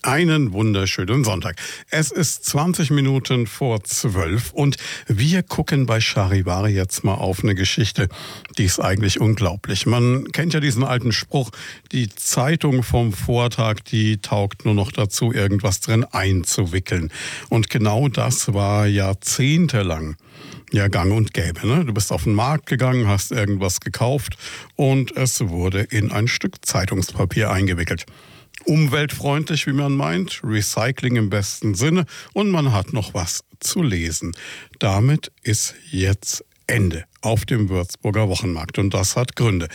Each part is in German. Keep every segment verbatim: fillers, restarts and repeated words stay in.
Einen wunderschönen Sonntag. Es ist zwanzig Minuten vor zwölf und wir gucken bei Charivari jetzt mal auf eine Geschichte, die ist eigentlich unglaublich. Man kennt ja diesen alten Spruch, die Zeitung vom Vortag, die taugt nur noch dazu, irgendwas drin einzuwickeln. Und genau das war jahrzehntelang ja gang und gäbe. Ne? Du bist auf den Markt gegangen, hast irgendwas gekauft und es wurde in ein Stück Zeitungspapier eingewickelt. Umweltfreundlich, wie man meint, Recycling im besten Sinne und man hat noch was zu lesen. Damit ist jetzt Ende auf dem Würzburger Wochenmarkt und das hat Gründe.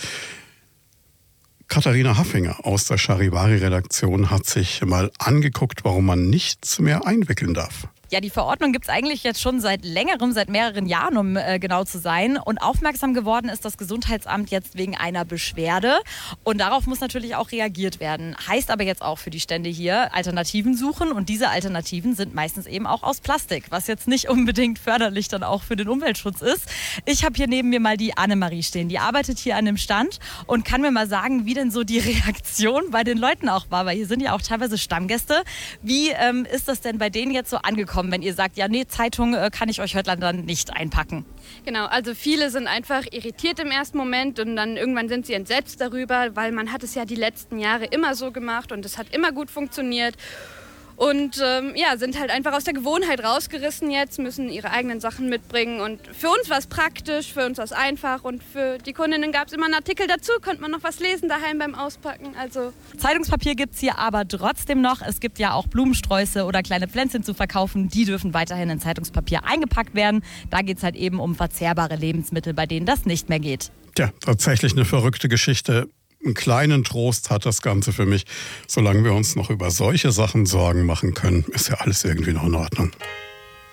Katharina Haffinger aus der Charivari-Redaktion hat sich mal angeguckt, warum man nichts mehr einwickeln darf. Ja, die Verordnung gibt es eigentlich jetzt schon seit längerem, seit mehreren Jahren, um äh, genau zu sein. Und aufmerksam geworden ist das Gesundheitsamt jetzt wegen einer Beschwerde. Und darauf muss natürlich auch reagiert werden. Heißt aber jetzt auch für die Stände hier Alternativen suchen. Und diese Alternativen sind meistens eben auch aus Plastik, was jetzt nicht unbedingt förderlich dann auch für den Umweltschutz ist. Ich habe hier neben mir mal die Annemarie stehen. Die arbeitet hier an dem Stand und kann mir mal sagen, wie denn so die Reaktion bei den Leuten auch war. Weil hier sind ja auch teilweise Stammgäste. Wie ähm, ist das denn bei denen jetzt so angekommen, wenn ihr sagt, ja nee, Zeitung äh, kann ich euch heute dann nicht einpacken? Genau, also viele sind einfach irritiert im ersten Moment und dann irgendwann sind sie entsetzt darüber, weil man hat es ja die letzten Jahre immer so gemacht und es hat immer gut funktioniert. Und ähm, ja, sind halt einfach aus der Gewohnheit rausgerissen jetzt, müssen ihre eigenen Sachen mitbringen. Und für uns war es praktisch, für uns war es einfach. Und für die Kundinnen gab es immer einen Artikel dazu, konnte man noch was lesen daheim beim Auspacken. Also Zeitungspapier gibt es hier aber trotzdem noch. Es gibt ja auch Blumensträuße oder kleine Pflänzchen zu verkaufen. Die dürfen weiterhin in Zeitungspapier eingepackt werden. Da geht es halt eben um verzehrbare Lebensmittel, bei denen das nicht mehr geht. Tja, tatsächlich eine verrückte Geschichte. Einen kleinen Trost hat das Ganze für mich. Solange wir uns noch über solche Sachen Sorgen machen können, ist ja alles irgendwie noch in Ordnung.